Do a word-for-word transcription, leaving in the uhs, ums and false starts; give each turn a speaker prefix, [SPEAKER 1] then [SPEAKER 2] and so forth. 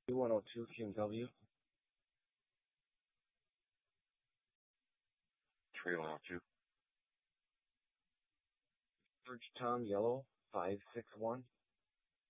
[SPEAKER 1] one oh two Q M W.
[SPEAKER 2] three one oh two.
[SPEAKER 1] George Tom Yellow, five six one.